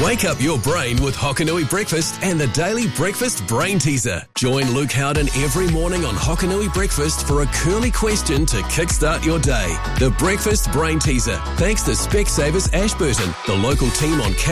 Wake up your brain with Hokanui Breakfast and the Daily Breakfast Brain Teaser. Join Luke Howden every morning on Hokanui Breakfast for a curly question to kickstart your day. The Breakfast Brain Teaser, thanks to Specsavers Ashburton, the local team on